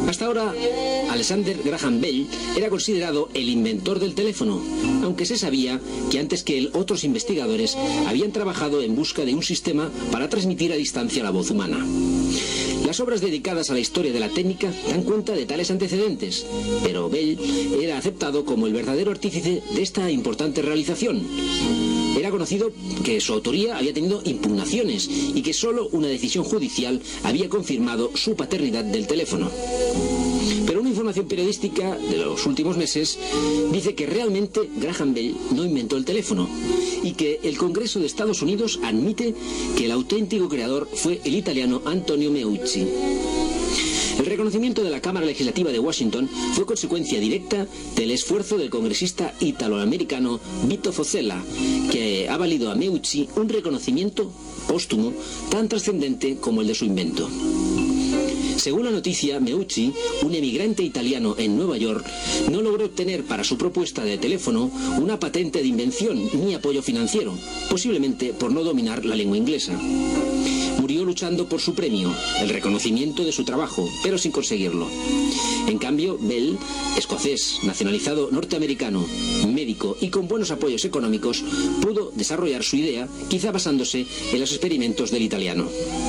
Hasta ahora, Alexander Graham Bell era considerado el inventor del teléfono, aunque se sabía que antes que él otros investigadores habían trabajado en busca de un sistema para transmitir a distancia la voz humana. Las obras dedicadas a la historia de la técnica dan cuenta de tales antecedentes, pero Bell era aceptado como el verdadero artífice de esta importante realización. Era conocido que su autoría había tenido impugnaciones y que solo una decisión judicial había confirmado su paternidad del teléfono. Pero una información periodística de los últimos meses dice que realmente Graham Bell no inventó el teléfono y que el Congreso de Estados Unidos admite que el auténtico creador fue el italiano Antonio Meucci. El reconocimiento de la Cámara Legislativa de Washington fue consecuencia directa del esfuerzo del congresista italoamericano Vito Fossella, que ha valido a Meucci un reconocimiento póstumo tan trascendente como el de su invento. Según la noticia, Meucci, un emigrante italiano en Nueva York, no logró obtener para su propuesta de teléfono una patente de invención ni apoyo financiero, posiblemente por no dominar la lengua inglesa. Murió luchando por su premio, el reconocimiento de su trabajo, pero sin conseguirlo. En cambio, Bell, escocés, nacionalizado norteamericano, médico y con buenos apoyos económicos, pudo desarrollar su idea, quizá basándose en los experimentos del italiano.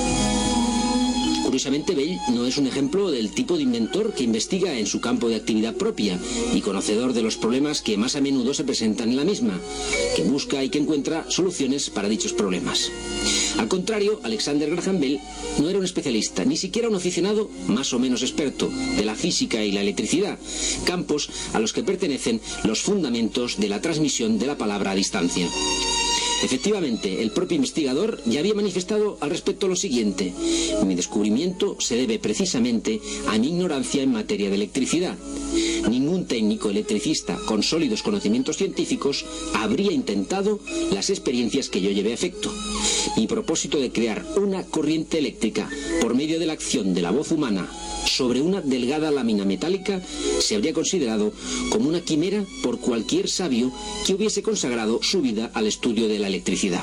Curiosamente, Bell no es un ejemplo del tipo de inventor que investiga en su campo de actividad propia y conocedor de los problemas que más a menudo se presentan en la misma, que busca y que encuentra soluciones para dichos problemas. Al contrario, Alexander Graham Bell no era un especialista, ni siquiera un aficionado más o menos experto de la física y la electricidad, campos a los que pertenecen los fundamentos de la transmisión de la palabra a distancia. Efectivamente, el propio investigador ya había manifestado al respecto lo siguiente: mi descubrimiento se debe precisamente a mi ignorancia en materia de electricidad. Ningún técnico electricista con sólidos conocimientos científicos habría intentado las experiencias que yo llevé a efecto. Mi propósito de crear una corriente eléctrica por medio de la acción de la voz humana sobre una delgada lámina metálica se habría considerado como una quimera por cualquier sabio que hubiese consagrado su vida al estudio de la electricidad.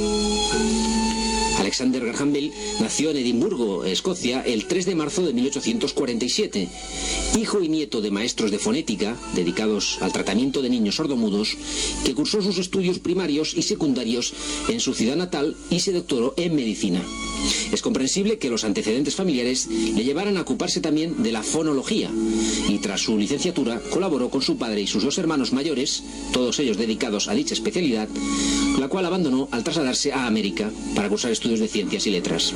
Alexander Graham Bell nació en Edimburgo, Escocia, el 3 de marzo de 1847. Hijo y nieto de maestros de fonética, dedicados al tratamiento de niños sordomudos, que cursó sus estudios primarios y secundarios en su ciudad natal y se doctoró en medicina. Es comprensible que los antecedentes familiares le llevaran a ocuparse también de la fonología, y tras su licenciatura colaboró con su padre y sus dos hermanos mayores, todos ellos dedicados a dicha especialidad, la cual abandonó al trasladarse a América para cursar estudios de ciencias y letras.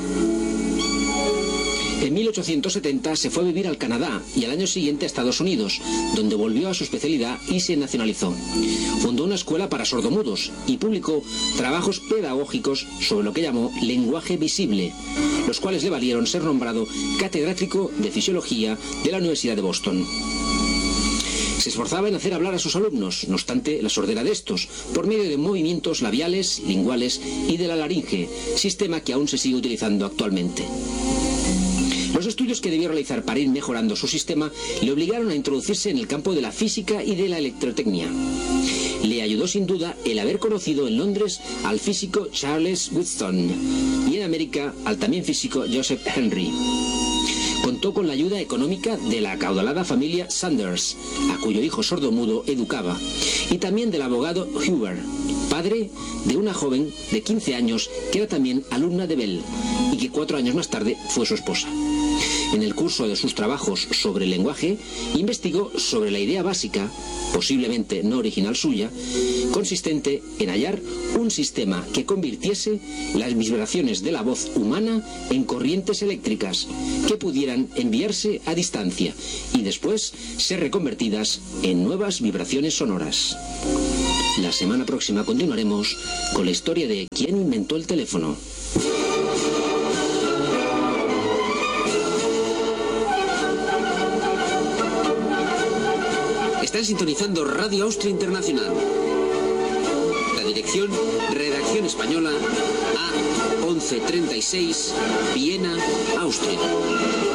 En 1870 se fue a vivir al Canadá y al año siguiente a Estados Unidos, donde volvió a su especialidad y se nacionalizó. Fundó una escuela para sordomudos y publicó trabajos pedagógicos sobre lo que llamó lenguaje visible, los cuales le valieron ser nombrado catedrático de fisiología de la Universidad de Boston. Se esforzaba en hacer hablar a sus alumnos, no obstante la sordera de estos, por medio de movimientos labiales, linguales y de la laringe, sistema que aún se sigue utilizando actualmente. Los estudios que debió realizar para ir mejorando su sistema le obligaron a introducirse en el campo de la física y de la electrotecnia. Le ayudó sin duda el haber conocido en Londres al físico Charles Wheatstone y en América al también físico Joseph Henry. Contó con la ayuda económica de la acaudalada familia Sanders, a cuyo hijo sordomudo educaba, y también del abogado Huber, padre de una joven de 15 años que era también alumna de Bell y que 4 años más tarde fue su esposa. En el curso de sus trabajos sobre el lenguaje, investigó sobre la idea básica, posiblemente no original suya, consistente en hallar un sistema que convirtiese las vibraciones de la voz humana en corrientes eléctricas que pudieran enviarse a distancia y después ser reconvertidas en nuevas vibraciones sonoras. La semana próxima continuaremos con la historia de quién inventó el teléfono. Están sintonizando Radio Austria Internacional. La dirección, redacción española, A 1136, Viena, Austria.